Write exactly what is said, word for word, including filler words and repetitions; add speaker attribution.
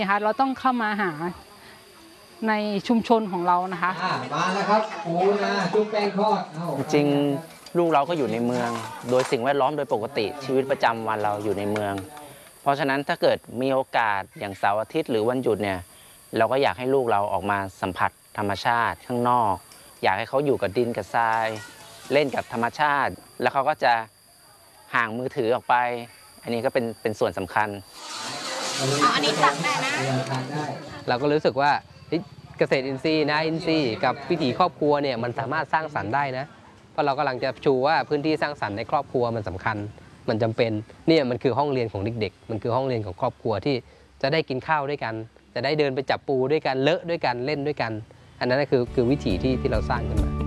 Speaker 1: นะคะเราต้องเข้ามาหาในชุมชนของเรานะคะ
Speaker 2: มาแล้วครับปูนาจุ๊บแป้งทอด
Speaker 3: จริงลูกเราก็อยู่ในเมืองโดยสิ่งแวดล้อมโดยปกติชีวิตประจำวันเราอยู่ในเมืองเพราะฉะนั้นถ้าเกิดมีโอกาสอย่างเสาร์อาทิตย์หรือวันหยุดเนี่ยเราก็อยากให้ลูกเราออกมาสัมผัสธรรมชาติข้างนอกอยากให้เขาอยู่กับดินกับทรายเล่นกับธรรมชาติแล้วเขาก็จะห่างมือถือออกไปอันนี้ก็เป็นเป็นส่วนสำคัญ
Speaker 4: อันนี้ตักได้นะ
Speaker 5: เราก็รู้สึกว่าเกษตรอินทรีย์นะอินทรีย์กับวิถีครอบครัวเนี่ยมันสามารถสร้างสรรค์ได้นะเพราะเรากำลังจะชูว่าพื้นที่สร้างสรรค์ในครอบครัวมันสำคัญมันจำเป็นเนี่ยมันคือห้องเรียนของเด็กๆมันคือห้องเรียนของครอบครัวที่จะได้กินข้าวด้วยกันจะได้เดินไปจับปูด้วยกันเลอะด้วยกันเล่นด้วยกันอันนั้นคือคือวิถีที่ที่เราสร้างขึ้นมา